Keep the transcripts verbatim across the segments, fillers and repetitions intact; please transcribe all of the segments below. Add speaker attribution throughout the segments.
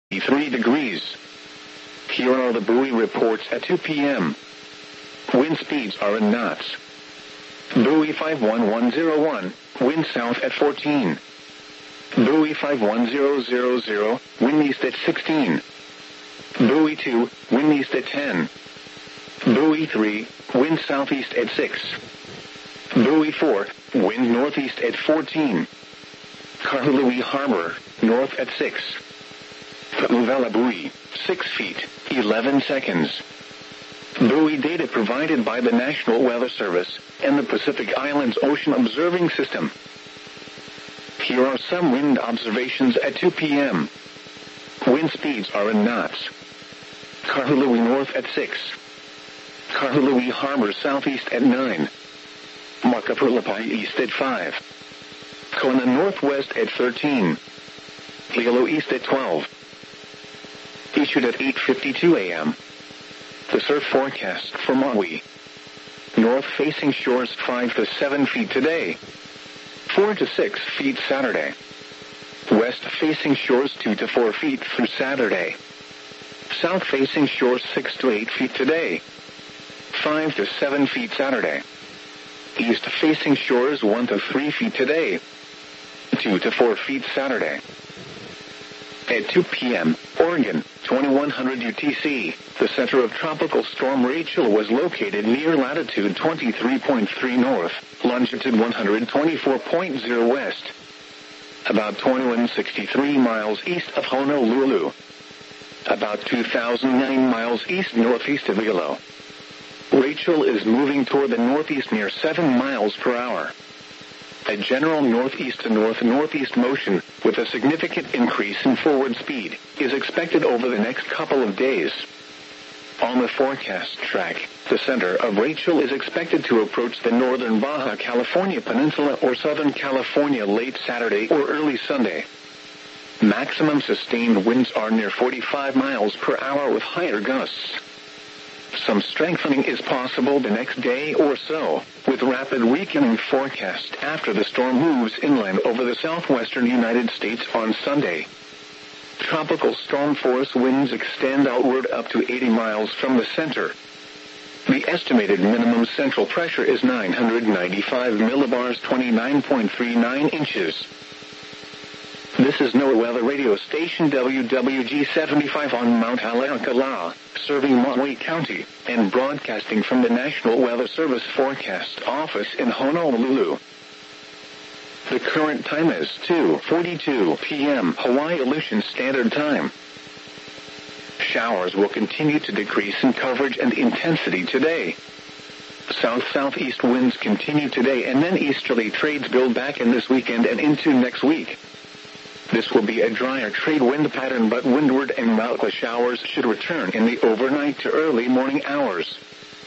Speaker 1: three degrees. Here are the buoy reports at two p m Wind speeds are in knots. Buoy five one one zero one, wind south at fourteen. Buoy five one zero zero zero, wind east at sixteen. Buoy two, wind east at ten. Buoy three, wind southeast at six. Buoy four, wind northeast at fourteen. Kahului Harbor, north at six. Pauvela buoy, six feet, eleven seconds. Buoy data provided by the National Weather Service and the Pacific Islands Ocean Observing System. Here are some wind observations at two p m Wind speeds are in knots. Kahului north at six. Kahului Harbor southeast at nine. Makapulapai east at five. Kona northwest at thirteen. Hilo east at twelve. Issued at eight fifty-two a m The surf forecast for Maui. North-facing shores five to seven feet today. four to six feet Saturday. West-facing shores two to four feet through Saturday. South-facing shores six to eight feet today. five to seven feet Saturday. East-facing shores one to three feet today. two to four feet Saturday. At two p m, Oregon, twenty-one hundred U T C, the center of Tropical Storm Rachel was located near latitude twenty-three point three north, longitude one hundred twenty-four point zero west. About twenty-one sixty-three miles east of Honolulu. About two thousand nine miles east-northeast of Hilo. Rachel is moving toward the northeast near seven miles per hour. A general northeast to north-northeast motion, with a significant increase in forward speed, is expected over the next couple of days. On the forecast track, the center of Rachel is expected to approach the northern Baja California Peninsula or southern California late Saturday or early Sunday. Maximum sustained winds are near forty-five miles per hour with higher gusts. Some strengthening is possible the next day or so, with rapid weakening forecast after the storm moves inland over the southwestern United States on Sunday. Tropical storm force winds extend outward up to eighty miles from the center. The estimated minimum central pressure is nine hundred ninety-five millibars, twenty-nine point three nine inches. This is NOAA Weather Radio Station W W G seventy-five on Mount Haleakala, serving Maui County, and broadcasting from the National Weather Service Forecast Office in Honolulu. The current time is two forty-two p m Hawaii Aleutian Standard Time. Showers will continue to decrease in coverage and intensity today. South-southeast winds continue today, and then easterly trades build back in this weekend and into next week. This will be a drier trade wind pattern, but windward and mildly showers should return in the overnight to early morning hours.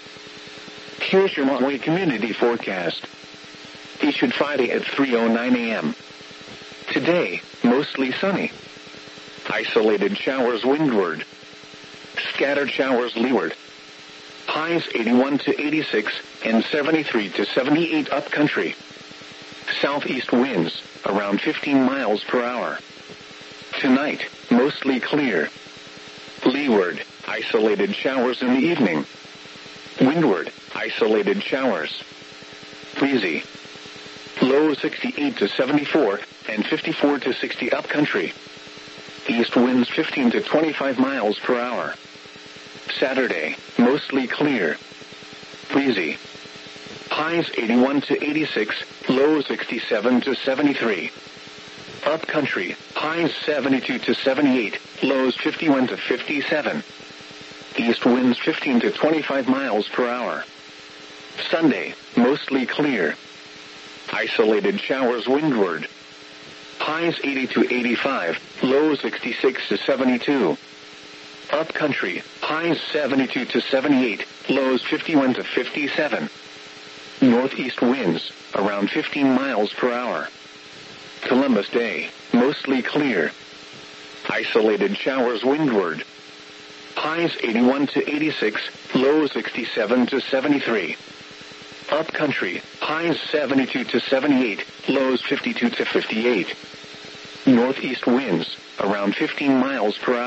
Speaker 1: Here's your Maui community forecast. Issued Friday at three oh nine a m Today, mostly sunny. Isolated showers windward. Scattered showers leeward. Highs eighty-one to eighty-six and seventy-three to seventy-eight upcountry. Southeast winds around fifteen miles per hour. Tonight, mostly clear. Leeward, isolated showers in the evening. Windward, isolated showers. Breezy. Low sixty-eight to seventy-four and fifty-four to sixty upcountry. East winds fifteen to twenty-five miles per hour. Saturday, mostly clear. Breezy. Highs eighty-one to eighty-six, low sixty-seven to seventy-three. Upcountry, highs seventy-two to seventy-eight, lows fifty-one to fifty-seven. East winds fifteen to twenty-five miles per hour. Sunday, mostly clear. Isolated showers windward. Highs eighty to eighty-five, lows sixty-six to seventy-two. Upcountry, highs seventy-two to seventy-eight, lows fifty-one to fifty-seven. Northeast winds, around fifteen miles per hour. Columbus Day, mostly clear. Isolated showers windward. Highs eighty-one to eighty-six, lows sixty-seven to seventy-three. Upcountry, highs seventy-two to seventy-eight, lows fifty-two to fifty-eight. Northeast winds, around fifteen miles per hour.